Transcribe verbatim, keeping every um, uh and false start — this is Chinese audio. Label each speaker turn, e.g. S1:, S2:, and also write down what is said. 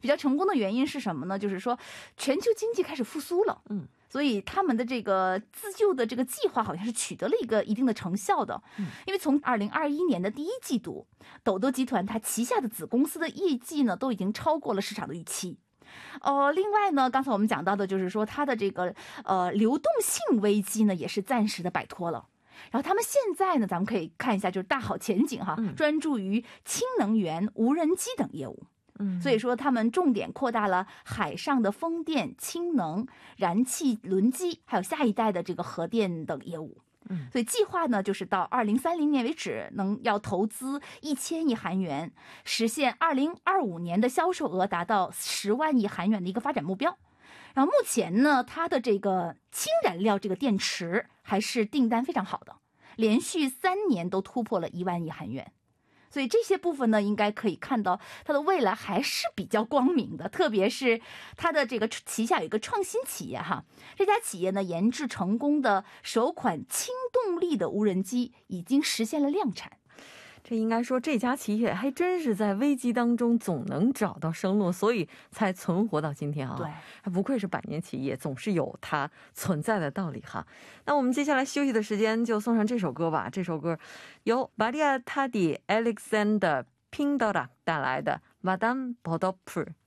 S1: 比较成功的原因是什么呢？就是说全球经济开始复苏了，嗯，所以他们的这个自救的这个计划好像是取得了一个一定的成效的。因为从二零二一年的第一季度，斗斗集团它旗下的子公司的业绩呢都已经超过了市场的预期。呃，另外呢，刚才我们讲到的就是说它的这个呃流动性危机呢也是暂时的摆脱了。然后他们现在呢，咱们可以看一下，就是大好前景哈，专注于氢能源、无人机等业务。嗯，所以说他们重点扩大了海上的风电、氢能、燃气轮机，还有下一代的这个核电等业务。嗯，所以计划呢，就是到二零三零年为止，能要投资一千亿韩元，实现二零二五年的销售额达到十万亿韩元的一个发展目标。然后目前呢，它的这个氢燃料这个电池还是订单非常好的，连续三年都突破了一万亿韩元。所以这些部分呢，应该可以看到它的未来还是比较光明的，特别是它的这个旗下有一个创新企业哈，这家企业呢研制成功的首款氢动力的无人机已经实现了量产。
S2: 这应该说这家企业还真是在危机当中总能找到生路，所以才存活到今天啊。对，不愧是百年企业，总是有它存在的道理哈。那我们接下来休息的时间就送上这首歌吧，这首歌由玛利亚塔迪 Alexander Pindora 带来的 Madame Bodopu。